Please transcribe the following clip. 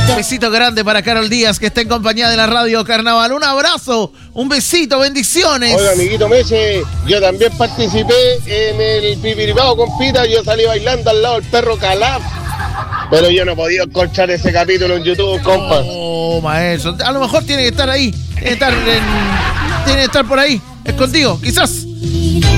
Un besito grande para Carol Díaz, que está en compañía de la Radio Carnaval. Un abrazo, un besito, bendiciones. Oiga, amiguito Messi, yo también participé en el Pipiripao con Pita. Yo salí bailando al lado del perro Calaf. Pero yo no he podido escuchar ese capítulo en YouTube, compa. Oh, maestro. A lo mejor tiene que estar ahí. Tiene que estar por ahí, escondido, quizás.